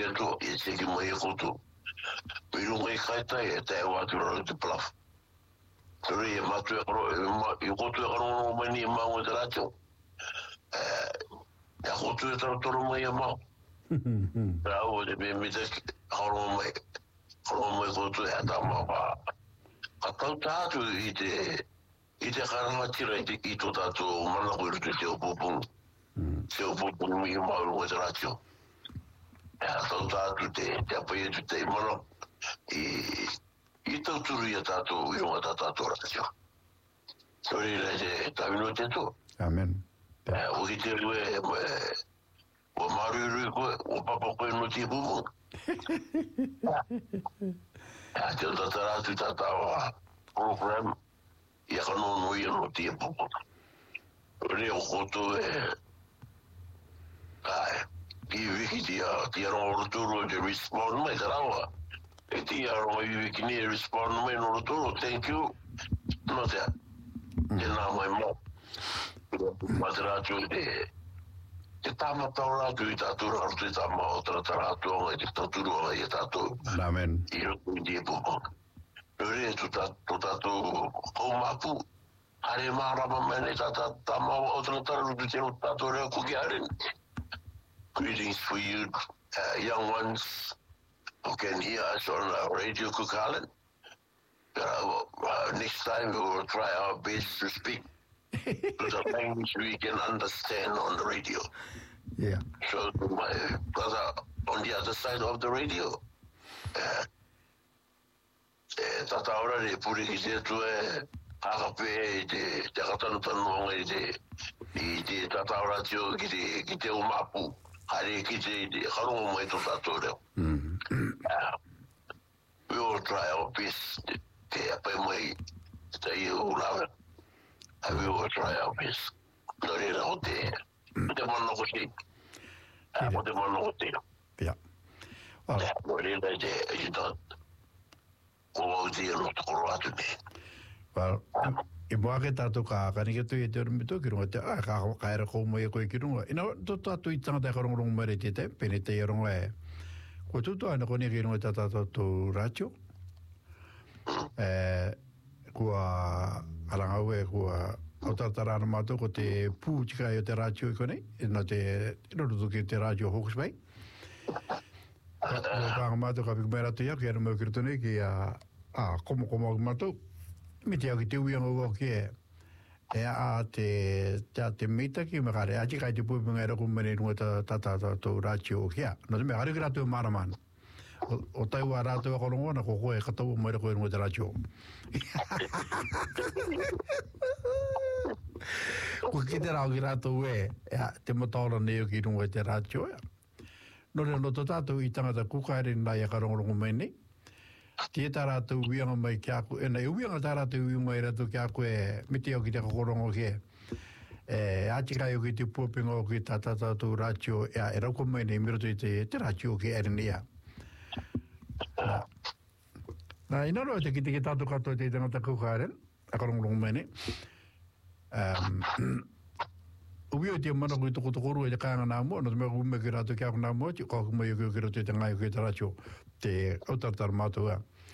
to e se ki mai ko to pero mai kai tai e te wa to te plaf pero e ma tu e ko tu no mani ma o tra to e ko tu to mai ma bravo de me te horo mai ko tu e ta ma ba ka ta tu i te karanga tira i to tato mana ko i te opopung se opopung mi ma o tra to tato te apai te mana i tau turu ia tato i runga tato ratio. Sori le te tawino te to. Amen. O ki te rue o maruru koe, o papa koe no te pupu. Te o tataratu tatawa program i a kanono i no te pupu. Re o koto ki wiki te aronga rotoro te respond mai tarawa. E ti aronga i wiki ni respond mai no rotoro, thank you. No te nā mai mo. Mataratu te tāmatau rātu i tātou rātu i tāma o tātaratu anga i te tāturu anga i tātou. Amen. I roku i te pupo. Nore tu tātou kaumapu. Hare mārama mene tāma o tātaru tu te o tātou reo kuki haren. Greetings for you, young ones who can hear us on Radio Kukalan. Next time we will try our best to speak to the language we can understand on the radio. Yeah. So my brother on the other side of the radio, tata ora re puri ki te tu hakape te katanu tanu i te tata ora tio ki te umapu hare ki te harongo mai to tato reo. We will try our best te apai mai te ulawe. We will try our best. Nore ra o te mana ko te. O te mana ko te. Yeah. Nore ra te i tot. Ko au te no te koro atu me. Well, I mua ke tātou ka ke tui e te orumito ki runga te ka era kou mai e koe ki runga. Ina tō tātou I tangata e karongo mai re te te, pene te I runga e. Ko tūtua ana kone ki runga tā tātou tō rātio. Kua arangau e kua autatara ana mātou ko te pū tika I o te rātio I konei. Ina te irorutu ki te rātio Hawke's Bay. Kua kānga mātou ka piku mai rātou ia ki ana mau kiritone ki komo ki mātou. Me te au ki te uianga ua ki te meita ki me kare aji kai te puipunga e raku mene runga tō rātio o kia. No te me kare ki rātou māramana. O taiwa rātou a korongo na ko koe katau mai rako e runga te rātio. Ko ki te rao ki rātou te mataora neo ki runga te rātio No re no tō tātou I tangata kukaere nai a karongo mene. Tie tā rātou uianga mai kia koe, nei uianga tā rātou uianga mai rātou kia koe, me te au ki te kakorongo ke. Ātikai au ki te puapinga au ki tā tātou rātio, e rauko mai nei miroto I te rātio ke erinea. Nā, inaro te ki te tātou katoa te tangata kukaaren, a karongo mai nei. Uwio te mana ko I toko tokoru e te kāanga nā mua, no te mea ume ki rātou kia ko nā mua, ti kako mai ki roto te ngai ki te rātio, te autartara mātou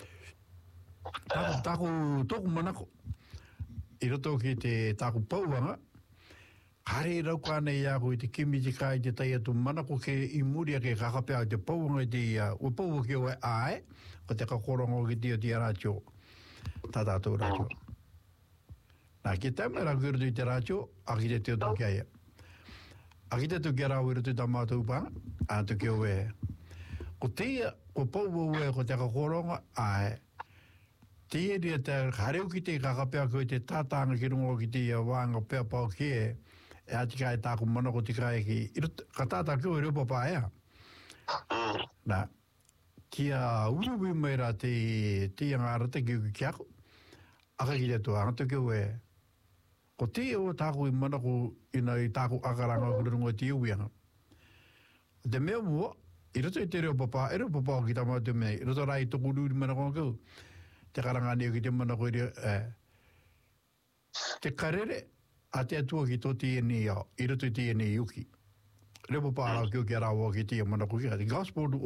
Tāku tōku manako. I roto ki te tāku pauanga, hare rauka nei ako I te kimi te kai te tai atu manako ke I muria ke kakapea te pauanga I te ua pauanga ki o ae, ko te kakorongo ki te o te rātio, tā tātou rātio. Nā, ki te mai rāku roto I te rātio, aki te teo tō kia ia. Aki te tō kia rāu I roto I tā mātou pāna, ātu ki o Ko teia, ko pauanga ko te kakoronga, ae, te rea te hareu ki te kakapea koe te tātanga ki rungo ki te wāanga pea pao ki e atikai tāku mana ko te kai ki ka tātā kio e reo papa ea. Nā, kia uruwi mai rā te ngārata ki uki kiako, aka ki te toa, anga kio e ko te o tāku I mana ko ina I tāku akaranga ki rungo te uianga. Te mea mua, I roto I te reo papa, e reo papa ki tā mātou mea, I roto rai toku rūri mana kong kau, te karangani ki te mana koe te karere a te atua ki tō TNE au, I roto I TNE uki. Repo pārao ki o ki arawa ki te mana koe ki, the gospel